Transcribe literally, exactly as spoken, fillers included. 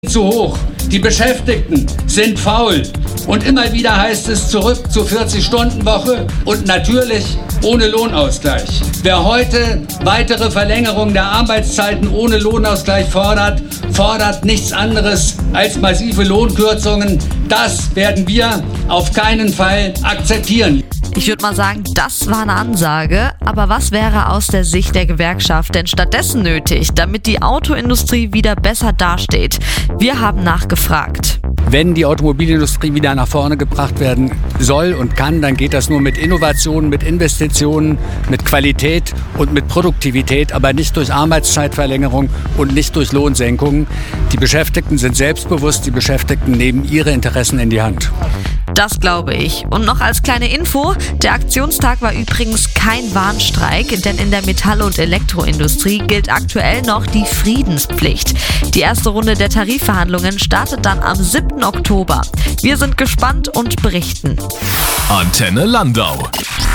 zu hoch. Die Beschäftigten sind faul. Und immer wieder heißt es zurück zur vierzig-Stunden-Woche und natürlich ohne Lohnausgleich. Wer heute weitere Verlängerung der Arbeitszeiten ohne Lohnausgleich fordert, fordert nichts anderes als massive Lohnkürzungen. Das werden wir auf keinen Fall akzeptieren. Ich würde mal sagen, das war eine Ansage. Aber was wäre aus der Sicht der Gewerkschaft denn stattdessen nötig, damit die Autoindustrie wieder besser dasteht? Wir haben nachgefragt. Wenn die Automobilindustrie wieder nach vorne gebracht werden soll und kann, dann geht das nur mit Innovationen, mit Investitionen, mit Qualität und mit Produktivität, aber nicht durch Arbeitszeitverlängerung und nicht durch Lohnsenkungen. Die Beschäftigten sind selbstbewusst, die Beschäftigten nehmen ihre Interessen in die Hand. Das glaube ich. Und noch als kleine Info, der Aktionstag war übrigens kein Warnstreik, denn in der Metall- und Elektroindustrie gilt aktuell noch die Friedenspflicht. Die erste Runde der Tarifverhandlungen startet dann am siebten Oktober. Wir sind gespannt und berichten. Antenne Landau.